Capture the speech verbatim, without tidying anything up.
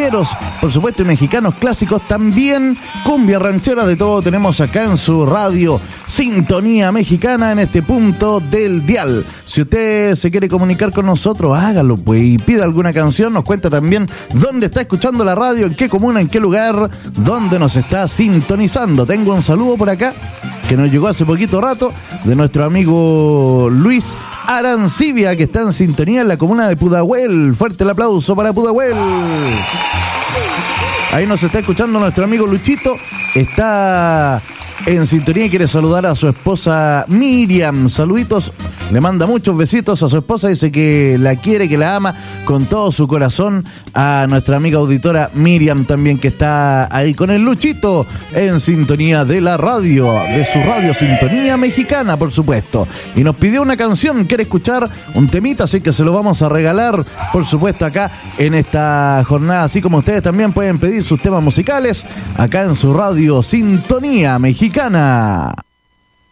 rancheros, por supuesto, y mexicanos clásicos, también cumbia ranchera, de todo tenemos acá en su radio Sintonía Mexicana en este punto del dial. Si usted se quiere comunicar con nosotros, hágalo pues y pida alguna canción, nos cuenta también dónde está escuchando la radio, en qué comuna, en qué lugar, dónde nos está sintonizando. Tengo un saludo por acá que nos llegó hace poquito rato de nuestro amigo Luis Arancibia, que está en sintonía en la comuna de Pudahuel. Fuerte el aplauso para Pudahuel. Ahí nos está escuchando nuestro amigo Luchito, está en sintonía y quiere saludar a su esposa Miriam. Saluditos, le manda muchos besitos a su esposa, dice que la quiere, que la ama con todo su corazón. A nuestra amiga auditora Miriam también, que está ahí con el Luchito en sintonía de la radio, de su radio Sintonía Mexicana, por supuesto. Y nos pidió una canción, quiere escuchar un temita, así que se lo vamos a regalar, por supuesto, acá en esta jornada, así como ustedes también pueden pedir sus temas musicales acá en su radio Sintonía Mexicana.